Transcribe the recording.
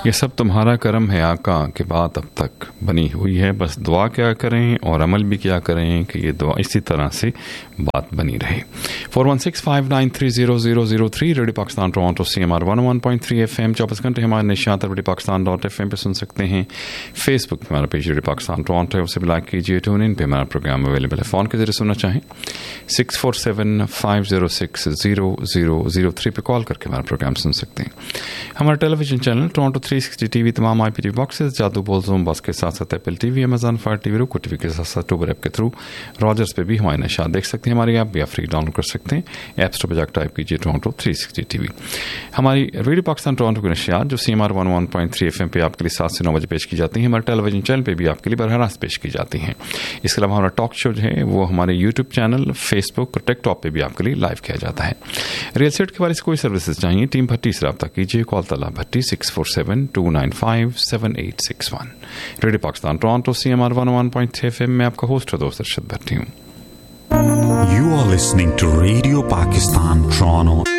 یہ سب تمہارا کرم ہے آقا کہ بات اب تک بنی ہوئی ہے، بس دعا کیا کریں اور عمل بھی کیا کریں کہ یہ دعا اسی طرح سے بات بنی رہے۔ 4165930003 radio Pakistan Toronto CMR 101.3 FM 24 گھنٹے ہمارے نشاط RadioPakistan.FM پہ سن سکتے ہیں۔ فیس بک پہ ہمارا پیج ریڈیو پاکستان ٹورانٹو ہے، اسے بھی لائک کیجیے۔ ٹون ان پہ ہمارا پروگرام اویلیبل ہے، فون کے ذریعے سننا چاہیں 647-506-0003 پہ کال کر کے ہمارا پروگرام سن سکتے ہیں۔ ہمارا ٹیلی ویژن چینل ٹورانٹو 360 TV، تمام IPTV باکسز، جادو بول زوم باکس کے ساتھ ساتھ apple TV، Amazon Fire TV، روکو TV کے ساتھ ساتھ ٹوبر ایپ کے تھرو راجرز پہ بھی ہمارے نشاط دیکھ سکتے ہیں۔ ہماری ایپ بھی آپ فری ڈاؤن لوڈ کر سکتے ہیں، ایپ اسٹور پہ جا کے ٹائپ کیجیے ٹورانٹو 360 TV۔ ہماری ریڈیو پاکستان ٹورانٹو کے نشاط جو CMR 101.3 FM پہ آپ کے لیے 7 سے 9 بجے پیش کی جاتی ہیں، ہمارے ٹیلی ویژن چینل پہ بھی آپ کے لیے براہ راست پیش کی جاتی ہیں۔ اس کے علاوہ ہمارا ٹاک شو جو ہے وہ ہمارے YouTube چینل، فیس بک اور ٹک ٹاک پہ بھی آپ کے لیے لائیو کیا جاتا ہے۔ ریل اسٹیٹ کے بارے سے کوئی سروسز چاہیے، ٹیم بھٹی سے رابطہ کیجیے، کال طلب بھٹی 647-295-7861۔ Radio Pakistan Toronto CMR 101.3 FM میں آپ کا ہوسٹ اور دوست ارشد بھٹی ہوں۔ You are listening to Radio Pakistan Toronto